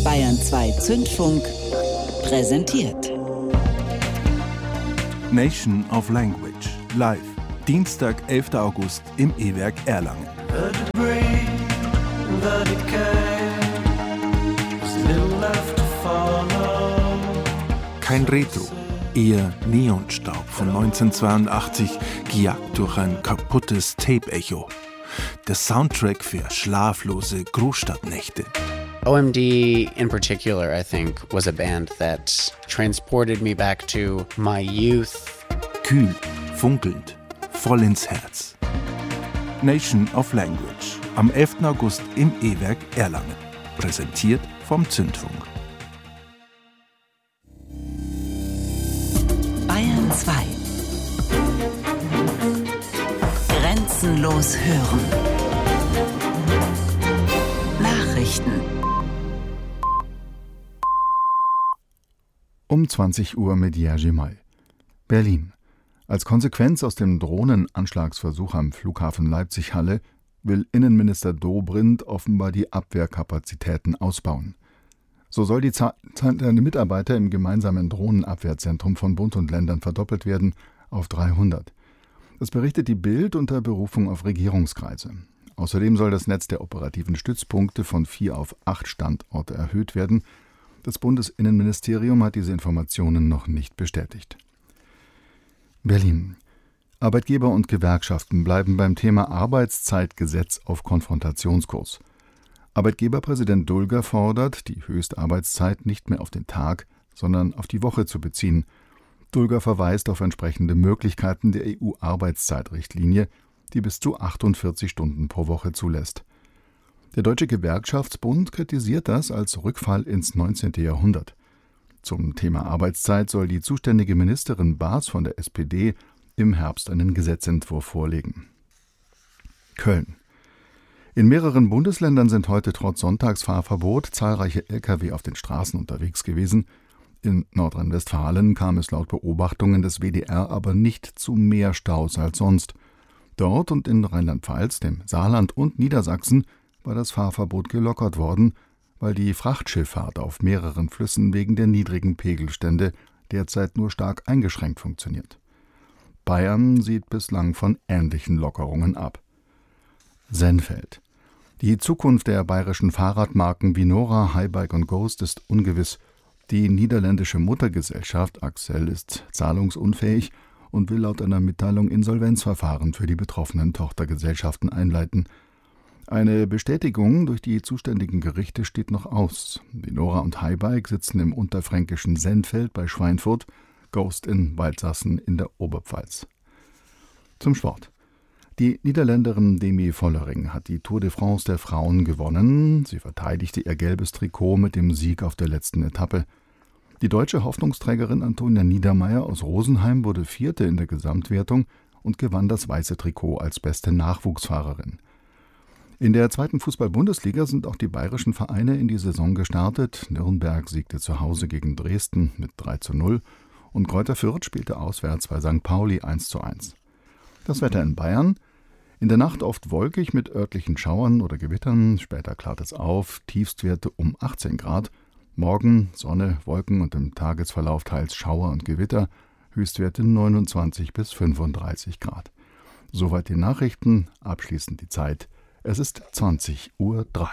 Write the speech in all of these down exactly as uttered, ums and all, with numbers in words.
Bayern zwei Zündfunk präsentiert. Nation of Language, live, Dienstag, elfter August im E-Werk Erlangen. Kein Retro, eher Neonstaub von neunzehnhundertzweiundachtzig, gejagt durch ein kaputtes Tape-Echo. Der Soundtrack für schlaflose Großstadtnächte. O M D in particular, I think, was a band that transported me back to my youth. Kühl, funkelnd, voll ins Herz. Nation of Language, am elften August im E-Werk Erlangen. Präsentiert vom Zündfunk. Bayern zwei. Grenzenlos hören. Nachrichten. Um zwanzig Uhr mit Jerzy May. Berlin. Als Konsequenz aus dem Drohnenanschlagsversuch am Flughafen Leipzig-Halle will Innenminister Dobrindt offenbar die Abwehrkapazitäten ausbauen. So soll die Zahl der Mitarbeiter im gemeinsamen Drohnenabwehrzentrum von Bund und Ländern verdoppelt werden auf dreihundert. Das berichtet die Bild unter Berufung auf Regierungskreise. Außerdem soll das Netz der operativen Stützpunkte von vier auf acht Standorte erhöht werden. Das Bundesinnenministerium hat diese Informationen noch nicht bestätigt. Berlin. Arbeitgeber und Gewerkschaften bleiben beim Thema Arbeitszeitgesetz auf Konfrontationskurs. Arbeitgeberpräsident Dulger fordert, die Höchstarbeitszeit nicht mehr auf den Tag, sondern auf die Woche zu beziehen. Dulger verweist auf entsprechende Möglichkeiten der E U-Arbeitszeitrichtlinie, die bis zu achtundvierzig Stunden pro Woche zulässt. Der Deutsche Gewerkschaftsbund kritisiert das als Rückfall ins neunzehnten Jahrhundert. Zum Thema Arbeitszeit soll die zuständige Ministerin Baas von der S P D im Herbst einen Gesetzentwurf vorlegen. Köln. In mehreren Bundesländern sind heute trotz Sonntagsfahrverbot zahlreiche L K W auf den Straßen unterwegs gewesen. In Nordrhein-Westfalen kam es laut Beobachtungen des W D R aber nicht zu mehr Staus als sonst. Dort und in Rheinland-Pfalz, dem Saarland und Niedersachsen war das Fahrverbot gelockert worden, weil die Frachtschifffahrt auf mehreren Flüssen wegen der niedrigen Pegelstände derzeit nur stark eingeschränkt funktioniert. Bayern sieht bislang von ähnlichen Lockerungen ab. Sennfeld. Die Zukunft der bayerischen Fahrradmarken Vinora, Highbike und Ghost ist ungewiss. Die niederländische Muttergesellschaft Axel ist zahlungsunfähig und will laut einer Mitteilung Insolvenzverfahren für die betroffenen Tochtergesellschaften einleiten. Eine Bestätigung durch die zuständigen Gerichte steht noch aus. Vinora und Highbike sitzen im unterfränkischen Sennfeld bei Schweinfurt, Ghost in Waldsassen in der Oberpfalz. Zum Sport. Die Niederländerin Demi Vollering hat die Tour de France der Frauen gewonnen. Sie verteidigte ihr gelbes Trikot mit dem Sieg auf der letzten Etappe. Die deutsche Hoffnungsträgerin Antonia Niedermeyer aus Rosenheim wurde Vierte in der Gesamtwertung und gewann das weiße Trikot als beste Nachwuchsfahrerin. In der zweiten Fußball-Bundesliga sind auch die bayerischen Vereine in die Saison gestartet. Nürnberg siegte zu Hause gegen Dresden mit drei zu null und Greuther Fürth spielte auswärts bei Sankt Pauli eins zu eins. Das Wetter in Bayern: in der Nacht oft wolkig mit örtlichen Schauern oder Gewittern, später klart es auf, Tiefstwerte um achtzehn Grad. Morgen Sonne, Wolken und im Tagesverlauf teils Schauer und Gewitter, Höchstwerte neunundzwanzig bis fünfunddreißig Grad. Soweit die Nachrichten, abschließend die Zeit. Es ist zwanzig Uhr drei.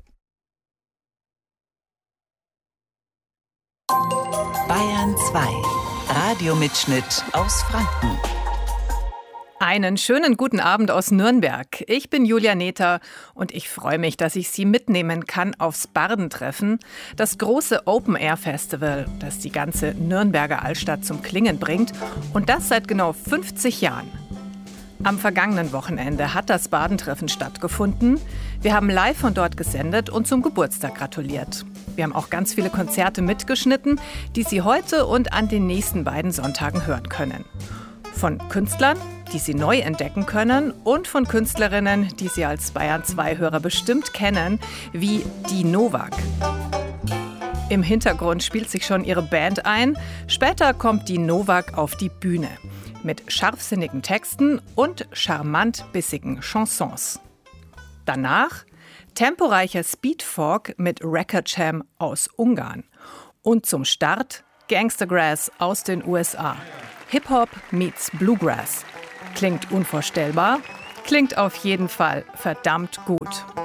Bayern zwei. Radiomitschnitt aus Franken. Einen schönen guten Abend aus Nürnberg. Ich bin Julia Nether und ich freue mich, dass ich Sie mitnehmen kann aufs Bardentreffen, das große Open-Air-Festival, das die ganze Nürnberger Altstadt zum Klingen bringt, und das seit genau fünfzig Jahren. Am vergangenen Wochenende hat das Bardentreffen stattgefunden. Wir haben live von dort gesendet und zum Geburtstag gratuliert. Wir haben auch ganz viele Konzerte mitgeschnitten, die Sie heute und an den nächsten beiden Sonntagen hören können. Von Künstlern, die Sie neu entdecken können, und von Künstlerinnen, die Sie als Bayern zwei Hörer bestimmt kennen, wie die Novak. Im Hintergrund spielt sich schon ihre Band ein. Später kommt die Novak auf die Bühne mit scharfsinnigen Texten und charmant bissigen Chansons. Danach temporeicher Speedfolk mit Record Jam aus Ungarn. Und zum Start Gangstergrass aus den U S A. Hip-Hop meets Bluegrass. Klingt unvorstellbar, klingt auf jeden Fall verdammt gut.